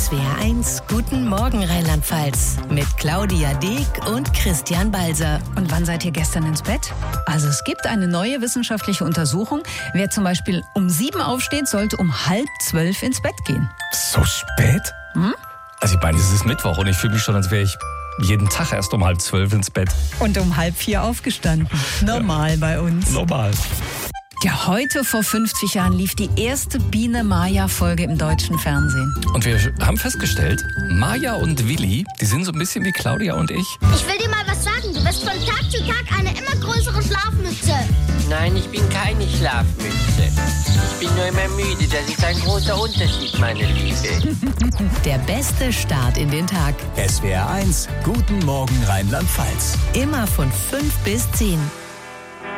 SWR1 Guten Morgen Rheinland-Pfalz mit Claudia Deek und Christian Balser. Und wann seid ihr gestern ins Bett? Also es gibt eine neue wissenschaftliche Untersuchung. Wer zum Beispiel um 7 aufsteht, sollte um 11:30 ins Bett gehen. So spät? Also ich meine, es ist Mittwoch und ich fühle mich schon, als wäre ich jeden Tag erst um 11:30 ins Bett. Und um 3:30 aufgestanden. Normal bei uns. Normal. Ja, heute vor 50 Jahren lief die erste Biene-Maja-Folge im deutschen Fernsehen. Und wir haben festgestellt, Maja und Willi, die sind so ein bisschen wie Claudia und ich. Ich will dir mal was sagen. Du bist von Tag zu Tag eine immer größere Schlafmütze. Nein, ich bin keine Schlafmütze. Ich bin nur immer müde. Das ist ein großer Unterschied, meine Liebe. Der beste Start in den Tag. SWR1 Guten Morgen Rheinland-Pfalz. Immer von 5 bis 10.